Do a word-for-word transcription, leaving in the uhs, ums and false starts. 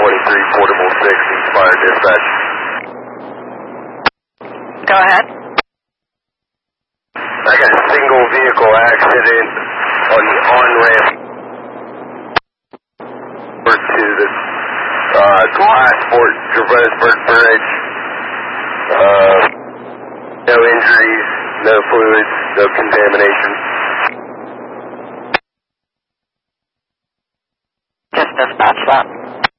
twenty-three, Portable six, East Fire Dispatch. Go ahead. I got a single vehicle accident on the on-ramp to the uh, Glassport Johannesburg Bridge. Uh, no injuries, no fluids, no contamination. Just dispatch that.